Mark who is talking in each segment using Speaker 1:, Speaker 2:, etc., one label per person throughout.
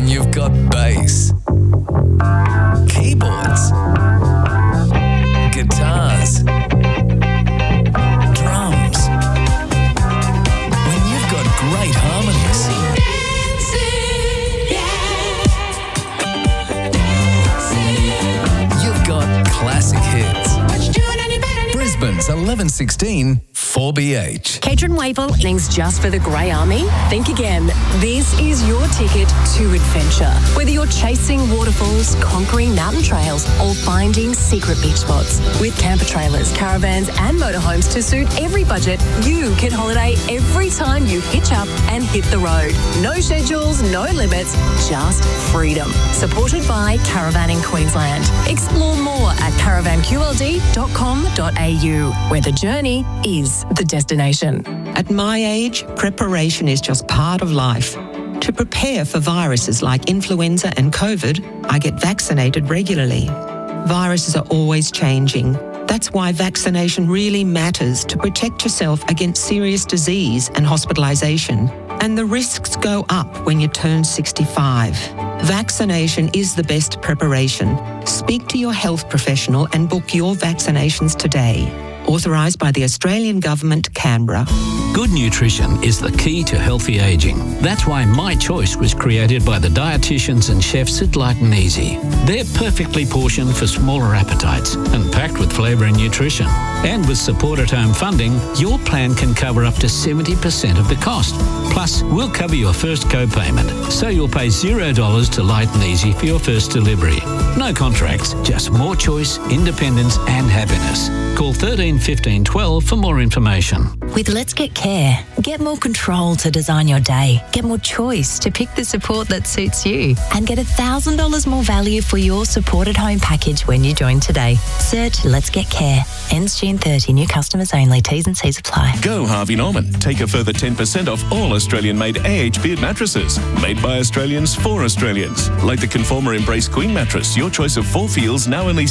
Speaker 1: when you've got bass, keyboards, guitars, drums, when you've got great harmonies. You've got classic hits. Brisbane's 1116 4BH.
Speaker 2: Kedron Wavell, things just for the Grey Army? Think again. This is your ticket to adventure. Whether you're chasing waterfalls, conquering mountain trails, or finding secret beach spots. With camper trailers, caravans, and motorhomes to suit every budget, you can holiday every time you hitch up and hit the road. No schedules, no limits, just freedom. Supported by Caravanning Queensland. Explore more at caravanqld.com.au, where the journey is the destination.
Speaker 3: At my age, preparation is just part of life. To prepare for viruses like influenza and COVID, I get vaccinated regularly. Viruses are always changing. That's why vaccination really matters to protect yourself against serious disease and hospitalisation. And the risks go up when you turn 65. Vaccination is the best preparation. Speak to your health professional and book your vaccinations today. Authorised by the Australian Government, Canberra.
Speaker 4: Good nutrition is the key to healthy ageing. That's why My Choice was created by the dietitians and chefs at Light and Easy. They're perfectly portioned for smaller appetites and packed with flavour and nutrition. And with support at home funding, your plan can cover up to 70% of the cost. Plus, we'll cover your first co-payment, so you'll pay $0 to Light and Easy for your first delivery. No contracts, just more choice, independence and happiness. Call 13 15 12 for more information.
Speaker 5: With Let's Get Care, get more control to design your day, get more choice to pick the support that suits you, and get $1,000 more value for your supported home package when you join today. Search Let's Get Care. Ends June 30. New customers only. T's and C's apply.
Speaker 6: Go Harvey Norman. Take a further 10% off all Australian-made AH Beard mattresses. Made by Australians for Australians. Like the Conformer Embrace Queen mattress, your choice of 4 feels, now only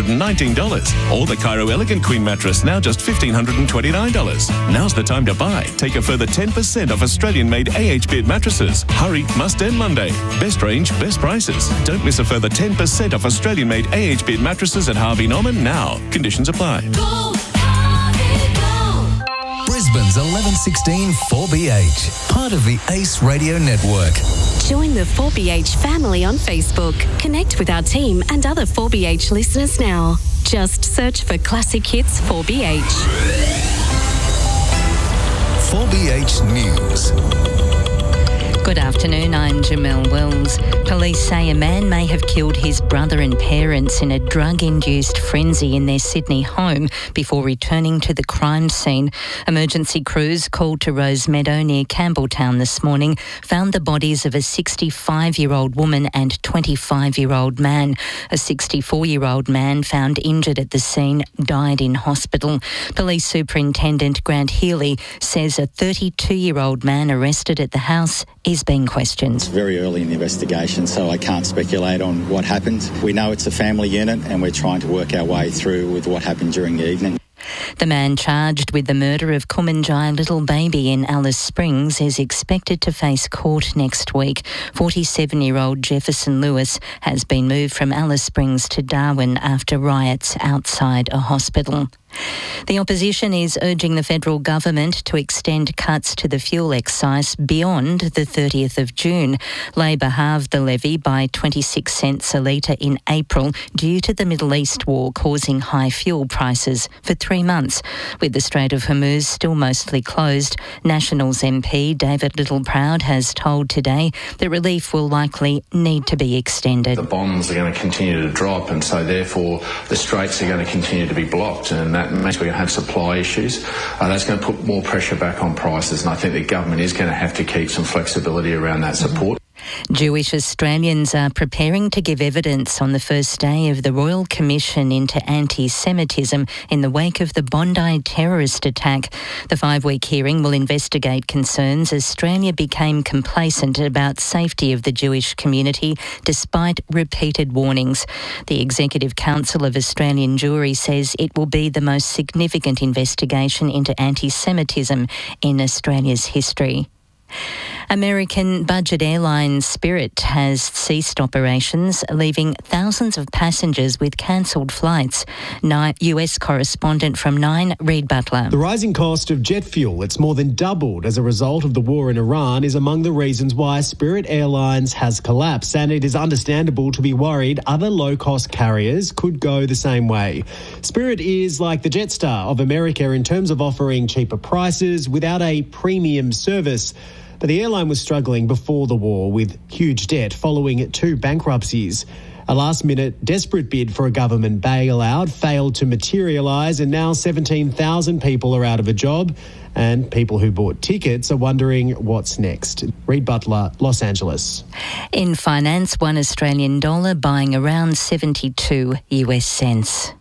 Speaker 6: $719. Or the Cairo Elegant Queen mattress, now just $1,529. Now's the time to buy. Take a further 10% off Australian-made AH Beard mattresses. Hurry, must end Monday. Best range, best prices. Don't miss a further 10% off Australian-made AH Beard mattresses at Harvey Norman now. Conditions apply.
Speaker 1: Go, Harvey, go. Brisbane's 1116 4BH. Part of the Ace Radio Network.
Speaker 2: Join the 4BH family on Facebook. Connect with our team and other 4BH listeners now. Just search for Classic Hits 4BH.
Speaker 1: 4BH News.
Speaker 7: Good afternoon, I'm Jamelle Wells. Police say a man may have killed his brother and parents in a drug-induced frenzy in their Sydney home before returning to the crime scene. Emergency crews called to Rose Meadow near Campbelltown this morning found the bodies of a 65-year-old woman and 25-year-old man. A 64-year-old man found injured at the scene died in hospital. Police Superintendent Grant Healy says a 32-year-old man arrested at the house is being questioned.
Speaker 8: It's very early in the investigation, so I can't speculate on what happened. We know it's a family unit and we're trying to work our way through with what happened during the evening.
Speaker 7: The man charged with the murder of Kumanjai Little Baby in Alice Springs is expected to face court next week. 47-year-old Jefferson Lewis has been moved from Alice Springs to Darwin after riots outside a hospital. The opposition is urging the federal government to extend cuts to the fuel excise beyond the 30th of June. Labor halved the levy by 26 cents a litre in April due to the Middle East war causing high fuel prices for 3 months. With the Strait of Hormuz still mostly closed, Nationals MP David Littleproud has told Today that relief will likely need to be extended.
Speaker 9: The bonds are going to continue to drop, and so therefore the straits are going to continue to be blocked, and that means we're going to have supply issues. That's going to put more pressure back on prices, and I think the government is going to have to keep some flexibility around that support.
Speaker 7: Jewish Australians are preparing to give evidence on the first day of the Royal Commission into Anti-Semitism in the wake of the Bondi terrorist attack. The 5-week hearing will investigate concerns Australia became complacent about safety of the Jewish community despite repeated warnings. The Executive Council of Australian Jewry says it will be the most significant investigation into anti-Semitism in Australia's history. American budget airline Spirit has ceased operations, leaving thousands of passengers with cancelled flights. US correspondent from 9, Reid Butler.
Speaker 10: The rising cost of jet fuel, it's more than doubled as a result of the war in Iran, is among the reasons why Spirit Airlines has collapsed. And it is understandable to be worried other low-cost carriers could go the same way. Spirit is like the Jetstar of America in terms of offering cheaper prices without a premium service. But the airline was struggling before the war with huge debt following 2 bankruptcies. A last-minute desperate bid for a government bailout failed to materialise, and now 17,000 people are out of a job, and people who bought tickets are wondering what's next. Reid Butler, Los Angeles.
Speaker 7: In finance, $1 Australian dollar buying around 72 US cents.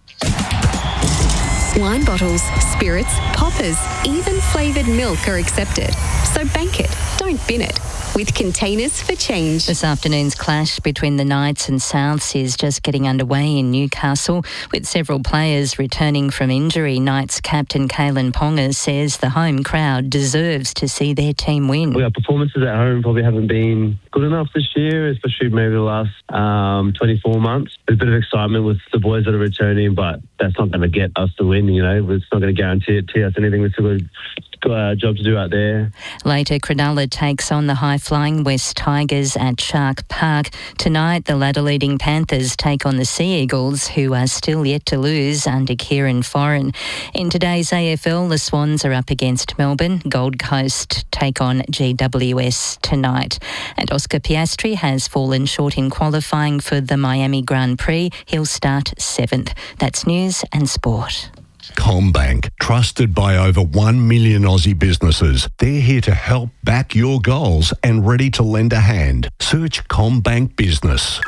Speaker 2: Wine bottles, spirits, poppers, even flavoured milk are accepted. So bank it, don't bin it. With Containers for Change.
Speaker 7: This afternoon's clash between the Knights and Souths is just getting underway in Newcastle, with several players returning from injury. Knights captain Kalen Ponga says the home crowd deserves to see their team win.
Speaker 11: Our performances at home probably haven't been good enough this year, especially maybe the last 24 months. There's a bit of excitement with the boys that are returning, but that's not going to get us the win, you know. It's not going to guarantee us anything. We've still got a job to do out there.
Speaker 7: Later, Cronulla takes on the high-flying West Tigers at Shark Park. Tonight, the ladder-leading Panthers take on the Sea Eagles, who are still yet to lose under Kieran Foran. In today's AFL, the Swans are up against Melbourne. Gold Coast take on GWS tonight. And Oscar Piastri has fallen short in qualifying for the Miami Grand Prix. He'll start 7th. That's news and sport.
Speaker 12: CommBank, trusted by over 1 million Aussie businesses. They're here to help back your goals and ready to lend a hand. Search CommBank Business.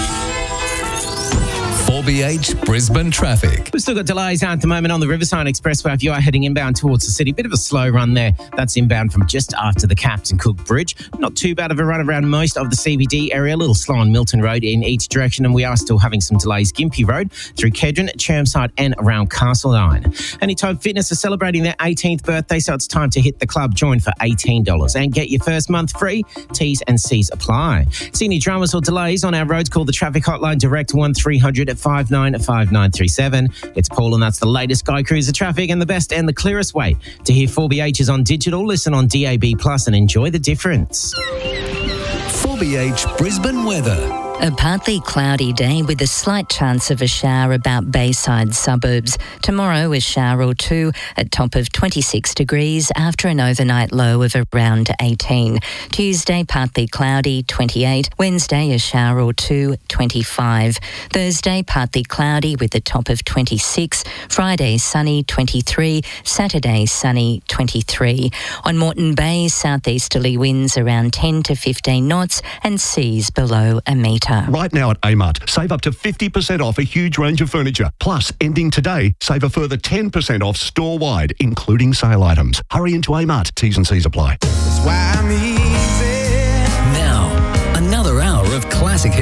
Speaker 1: 4BH Brisbane traffic.
Speaker 13: We've still got delays at the moment on the Riverside Expressway if you are heading inbound towards the city. Bit of a slow run there. That's inbound from just after the Captain Cook Bridge. Not too bad of a run around most of the CBD area. A little slow on Milton Road in each direction, and we are still having some delays. Gympie Road through Kedron, Chermside and around Castleline. Anytime Fitness are celebrating their 18th birthday, so it's time to hit the club. Join for $18 and get your first month free. T's and C's apply. See any dramas or delays on our roads? Call the traffic hotline direct 1300 at 595937. It's Paul, and that's the latest Sky Cruiser traffic, and the best and the clearest way to hear 4BH is on digital. Listen on DAB Plus and enjoy the difference.
Speaker 1: 4BH Brisbane weather.
Speaker 7: A partly cloudy day with a slight chance of a shower about Bayside suburbs. Tomorrow, a shower or two at top of 26 degrees after an overnight low of around 18. Tuesday, partly cloudy, 28. Wednesday, a shower or two, 25. Thursday, partly cloudy with a top of 26. Friday, sunny, 23. Saturday, sunny, 23. On Moreton Bay, southeasterly winds around 10 to 15 knots and seas below a metre.
Speaker 12: Right now at Amart, save up to 50% off a huge range of furniture. Plus, ending today, save a further 10% off store-wide, including sale items. Hurry into Amart. T's and C's apply.
Speaker 14: That's why I'm easy.